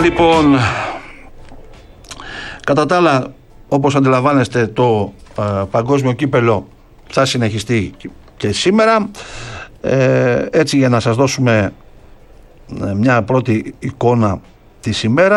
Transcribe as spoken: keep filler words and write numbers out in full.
Λοιπόν, κατά τα άλλα, όπως αντιλαμβάνεστε, το ε, παγκόσμιο κύπελο θα συνεχιστεί και σήμερα. Ε, έτσι, για να σας δώσουμε μια πρώτη εικόνα της ημέρας.